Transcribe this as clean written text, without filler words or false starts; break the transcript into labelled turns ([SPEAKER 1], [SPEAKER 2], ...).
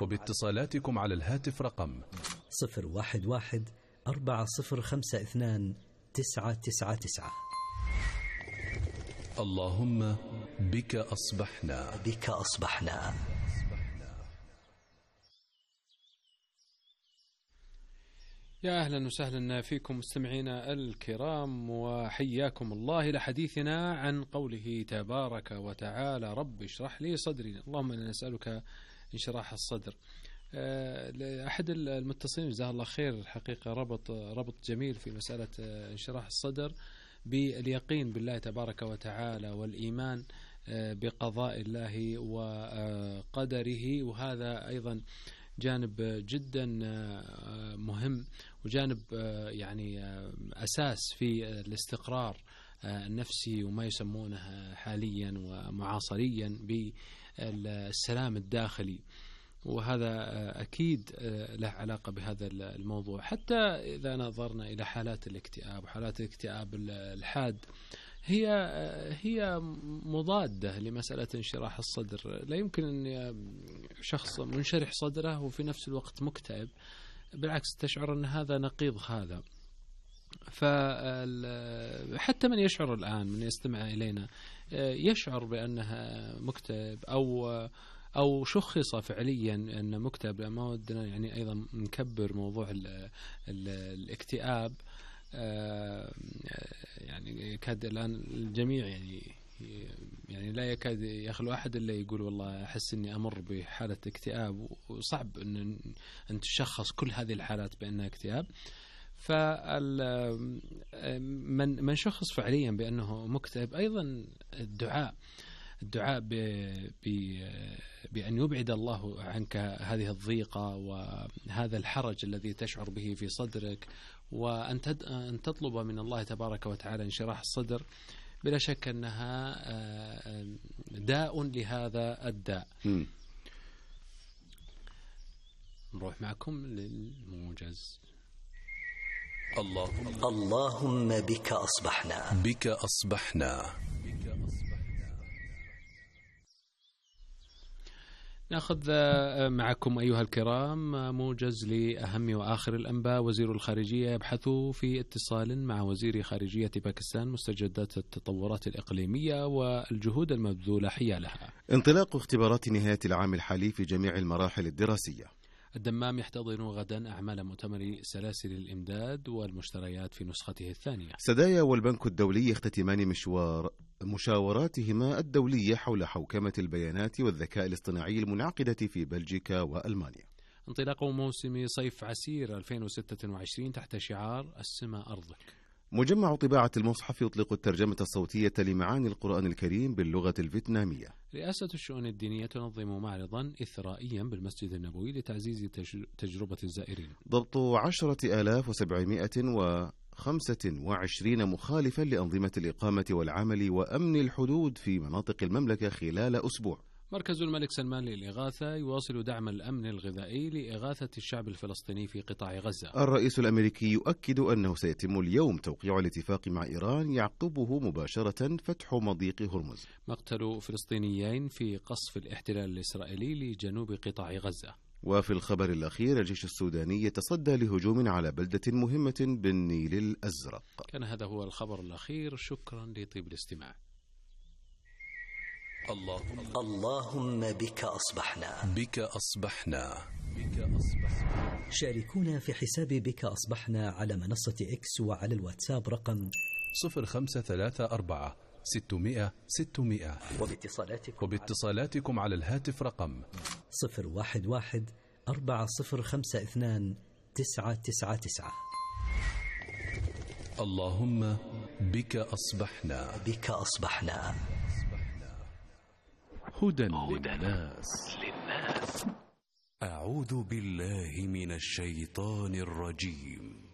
[SPEAKER 1] وباتصالاتكم على الهاتف رقم
[SPEAKER 2] 011-452-999.
[SPEAKER 1] اللهم بك أصبحنا.
[SPEAKER 2] بك أصبحنا.
[SPEAKER 3] يا أهلا وسهلا فيكم مستمعينا الكرام، وحياكم الله إلى حديثنا عن قوله تبارك وتعالى: رب اشرح لي صدري. اللهم إنا نسألك انشراح الصدر. أحد المتصلين جزاه الله خير الحقيقة ربط جميل في مسألة انشراح الصدر باليقين بالله تبارك وتعالى والإيمان بقضاء الله وقدره، وهذا أيضا جانب جدا مهم وجانب يعني أساس في الاستقرار النفسي وما يسمونه حاليا ومعاصريا بالسلام الداخلي، وهذا أكيد له علاقة بهذا الموضوع. حتى إذا نظرنا إلى حالات الاكتئاب وحالات الاكتئاب الحاد هي مضادة لمسألة انشراح الصدر. لا يمكن أن شخص منشرح صدره وفي نفس الوقت مكتئب، بالعكس تشعر أن هذا نقيض هذا. فحتى من يشعر الآن من يستمع إلينا يشعر بأنه مكتئب أو شخص فعليا أن مكتئب. ما ودنا يعني أيضا نكبر موضوع الاكتئاب، يعني يكاد الآن الجميع يعني لا يكاد يخلو أحد إلا يقول والله أحس إني أمر بحالة اكتئاب، وصعب أن تشخص كل هذه الحالات بأنها اكتئاب. من شخص فعليا بأنه مكتئب أيضا الدعاء بأن يبعد الله عنك هذه الضيقة وهذا الحرج الذي تشعر به في صدرك، وأن تطلب من الله تبارك وتعالى انشراح الصدر، بلا شك أنها داء لهذا الداء. نروح معكم للموجز.
[SPEAKER 2] اللهم بك أصبحنا.
[SPEAKER 1] بك أصبحنا.
[SPEAKER 3] نأخذ معكم أيها الكرام موجز لأهم وآخر الأنباء. وزير الخارجية يبحث في اتصال مع وزير خارجية باكستان مستجدات التطورات الإقليمية والجهود المبذولة حيالها.
[SPEAKER 4] انطلاق اختبارات نهاية العام الحالي في جميع المراحل الدراسية.
[SPEAKER 3] الدمام يحتضن غدا أعمال مؤتمر سلاسل الإمداد والمشتريات في نسخته الثانية.
[SPEAKER 4] سدايا والبنك الدولي يختتمان مشاوراتهما الدولية حول حوكمة البيانات والذكاء الاصطناعي المنعقدة في بلجيكا وألمانيا.
[SPEAKER 3] انطلاق موسم صيف عسير 2026 تحت شعار السما أرضك.
[SPEAKER 4] مجمع طباعة المصحف يطلق الترجمة الصوتية لمعاني القرآن الكريم باللغة الفيتنامية.
[SPEAKER 3] رئاسة الشؤون الدينية تنظم معرضا إثرائيا بالمسجد النبوي لتعزيز تجربة الزائرين.
[SPEAKER 4] ضبط 10,725 مخالفا لأنظمة الإقامة والعمل وأمن الحدود في مناطق المملكة خلال أسبوع.
[SPEAKER 3] مركز الملك سلمان للإغاثة يواصل دعم الأمن الغذائي لإغاثة الشعب الفلسطيني في قطاع غزة.
[SPEAKER 4] الرئيس الأمريكي يؤكد أنه سيتم اليوم توقيع الاتفاق مع إيران يعقبه مباشرة فتح مضيق هرمز.
[SPEAKER 3] مقتل فلسطينيين في قصف الاحتلال الإسرائيلي لجنوب قطاع غزة.
[SPEAKER 4] وفي الخبر الأخير الجيش السوداني يتصدى لهجوم على بلدة مهمة بالنيل الأزرق.
[SPEAKER 3] كان هذا هو الخبر الأخير. شكرا لطيب الاستماع.
[SPEAKER 2] اللهم بك أصبحنا.
[SPEAKER 1] بك أصبحنا.
[SPEAKER 2] شاركونا في حساب بك أصبحنا على منصة إكس وعلى الواتساب رقم
[SPEAKER 1] 0534 600 600. وباتصالاتكم على الهاتف رقم
[SPEAKER 2] 011-452-999.
[SPEAKER 1] اللهم بك أصبحنا.
[SPEAKER 2] بك أصبحنا.
[SPEAKER 1] هدى للناس.
[SPEAKER 5] أعوذ بالله من الشيطان الرجيم.